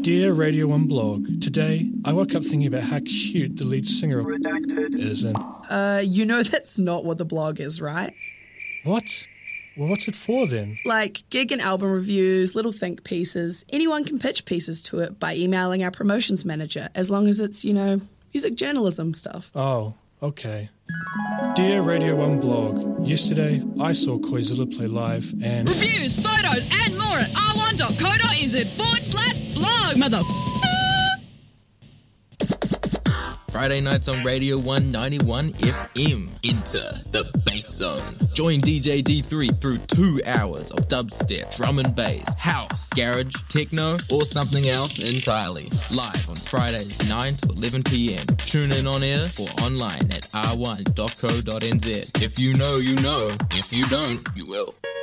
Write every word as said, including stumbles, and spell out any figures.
Dear Radio one blog, today I woke up thinking about how cute the lead singer of Redacted is and... Uh, you know that's not what the blog is, right? What? Well, what's it for then? Like gig and album reviews, little think pieces. Anyone can pitch pieces to it by emailing our promotions manager, as long as it's, you know, music journalism stuff. Oh, okay. Dear Radio one blog, yesterday I saw Koizilla play live and... Reviews, photos and more at r one dot co dot n z forward slash blog, mother... Friday nights on Radio one ninety-one F M. Enter the Bass Zone. Join D J D three through two hours of dubstep, drum and bass, house, garage, techno, or something else entirely. Live on Fridays nine to eleven p.m. Tune in on air or online at r one dot co dot n z. If you know, you know. If you don't, you will.